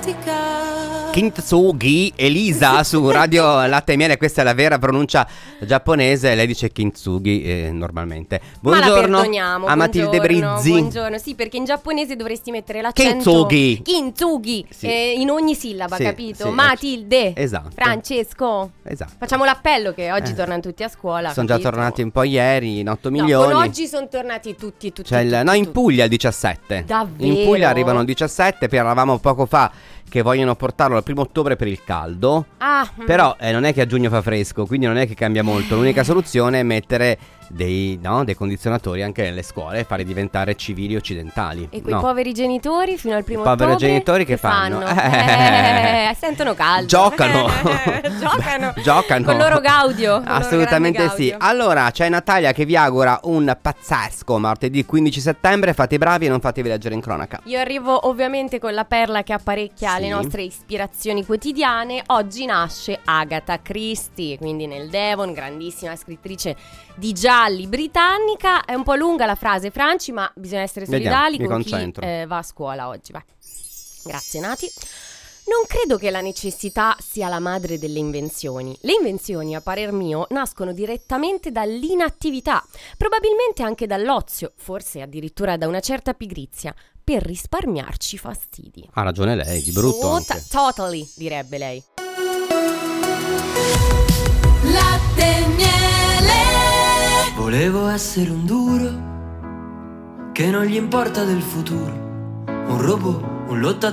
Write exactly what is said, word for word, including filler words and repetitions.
Kintsugi, Elisa su Radio Latte e Miele, questa è la vera pronuncia giapponese, lei dice Kintsugi eh, normalmente. Buongiorno. Ma la perdoniamo, a Matilde buongiorno, Brizzi. Buongiorno, sì, perché in giapponese dovresti mettere l'accento Kintsugi. Kintsugi Sì. eh, in ogni sillaba, Sì, capito? sì, Matilde. esatto. Francesco. Esatto. Facciamo l'appello che oggi Eh. tornano tutti a scuola. Sono già capito? tornati un po' ieri, in otto No, milioni. con oggi sono tornati tutti, tutti, C'è il- tutti, no, in tutti. Puglia il diciassette. Davvero? In Puglia arrivano il diciassette, parlavamo poco fa che vogliono portarlo al primo ottobre per il caldo. Ah, Però eh, non è che a giugno fa fresco, quindi non è che cambia molto. L'unica soluzione è mettere dei, no, dei condizionatori anche nelle scuole e farli diventare civili occidentali. E quei no. poveri genitori fino al primo I poveri ottobre genitori che fanno? Eh, sentono caldo. Giocano. Giocano. Giocano. Con loro Gaudio. con loro Assolutamente grande sì. Gaudio. Allora c'è Natalia che vi augura un pazzesco martedì quindici settembre. Fate i bravi e non fatevi leggere in cronaca. Io arrivo ovviamente con la perla che apparecchia Sì. le nostre ispirazioni quotidiane. Oggi nasce Agatha Christie, quindi nel Devon, grandissima scrittrice di gialli britannica. È un po' lunga la frase, Franci, ma bisogna essere Vediamo, solidali mi con chi concentro. eh, va a scuola oggi. Vai. Grazie Nati. Non credo che la necessità sia la madre delle invenzioni. Le invenzioni, a parer mio, nascono direttamente dall'inattività, probabilmente anche dall'ozio, forse addirittura da una certa pigrizia, per risparmiarci fastidi. Ha ragione lei, di brutto Tota- anche. Totally, direbbe lei. Latte e miele. Volevo essere un duro che non gli importa del futuro, un robot, un lottatore